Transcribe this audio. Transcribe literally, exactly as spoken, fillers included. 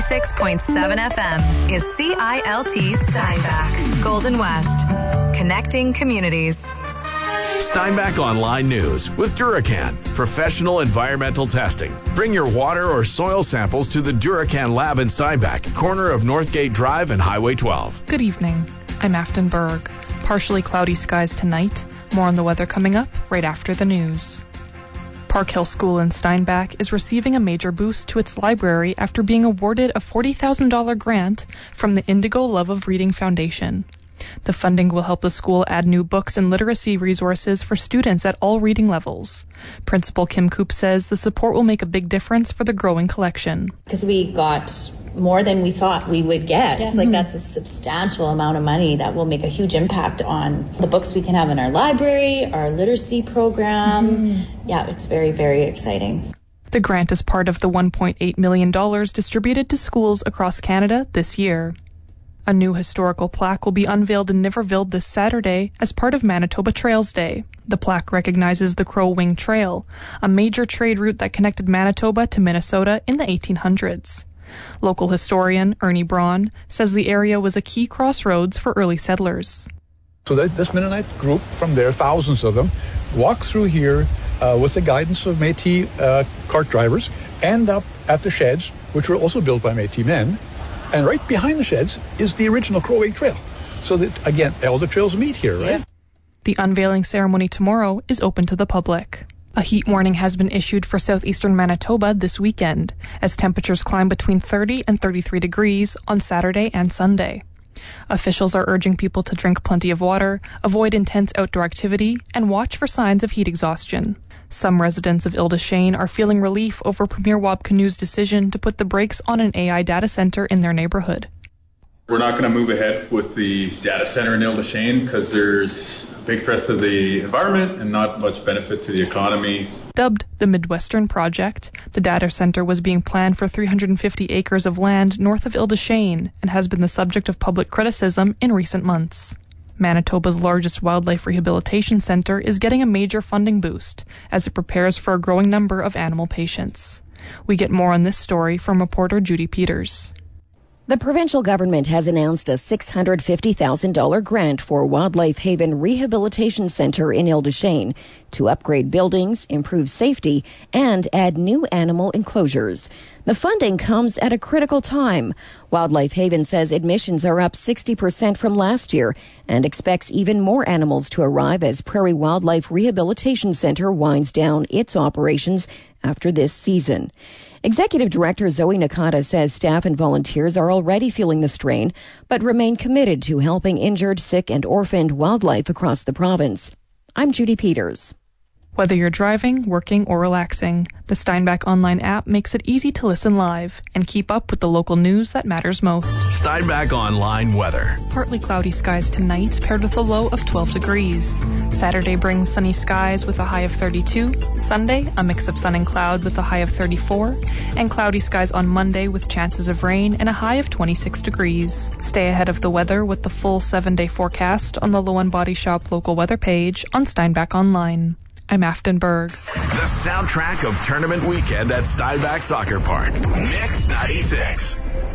ninety-six point seven F M is C I L T Steinbach, Golden West. Connecting communities. Steinbach Online News with Duracan, professional environmental testing. Bring your water or soil samples to the Duracan lab in Steinbach, corner of Northgate Drive and Highway twelve. Good evening. I'm Afton Berg. Partially cloudy skies tonight. More on the weather coming up right after the news. Park Hill School in Steinbach is receiving a major boost to its library after being awarded a forty thousand dollars grant from the Indigo Love of Reading Foundation. The funding will help the school add new books and literacy resources for students at all reading levels. Principal Kim Koop says the support will make a big difference for the growing collection. Because we got more than we thought we would get. Yeah. Like, that's a substantial amount of money that will make a huge impact on the books we can have in our library, our literacy program. Mm-hmm. Yeah, it's very, very exciting. The grant is part of the one point eight million dollars distributed to schools across Canada this year. A new historical plaque will be unveiled in Niverville this Saturday as part of Manitoba Trails Day. The plaque recognizes the Crow Wing Trail, a major trade route that connected Manitoba to Minnesota in the eighteen hundreds. Local historian Ernie Braun says the area was a key crossroads for early settlers. So that this Mennonite group from there, thousands of them, walk through here uh, with the guidance of Métis uh, cart drivers, end up at the sheds, which were also built by Métis men. And right behind the sheds is the original Crow Wing Trail. So that, again, all the trails meet here, right? Yeah. The unveiling ceremony tomorrow is open to the public. A heat warning has been issued for southeastern Manitoba this weekend, as temperatures climb between thirty and thirty-three degrees on Saturday and Sunday. Officials are urging people to drink plenty of water, avoid intense outdoor activity, and watch for signs of heat exhaustion. Some residents of Ile des Chênes are feeling relief over Premier Wab Kinew's decision to put the brakes on an A I data center in their neighborhood. We're not going to move ahead with the data center in Ile des Chênes because there's a big threat to the environment and not much benefit to the economy. Dubbed the Midwestern Project, the data center was being planned for three hundred fifty acres of land north of Ile des Chênes and has been the subject of public criticism in recent months. Manitoba's largest wildlife rehabilitation center is getting a major funding boost as it prepares for a growing number of animal patients. We get more on this story from reporter Judy Peters. The provincial government has announced a six hundred fifty thousand dollars grant for Wildlife Haven Rehabilitation Centre in Ile des Chênes to upgrade buildings, improve safety, and add new animal enclosures. The funding comes at a critical time. Wildlife Haven says admissions are up sixty percent from last year and expects even more animals to arrive as Prairie Wildlife Rehabilitation Centre winds down its operations after this season. Executive Director Zoe Nakata says staff and volunteers are already feeling the strain, but remain committed to helping injured, sick, and orphaned wildlife across the province. I'm Judy Peters. Whether you're driving, working, or relaxing, the Steinbach Online app makes it easy to listen live and keep up with the local news that matters most. Steinbach Online weather. Partly cloudy skies tonight, paired with a low of twelve degrees. Saturday brings sunny skies with a high of thirty-two. Sunday, a mix of sun and cloud with a high of thirty-four. And cloudy skies on Monday with chances of rain and a high of twenty-six degrees. Stay ahead of the weather with the full seven-day forecast on the Low and Body Shop local weather page on Steinbach Online. I'm Afton Berg. The soundtrack of tournament weekend at Steinbach Soccer Park. Mix ninety-six.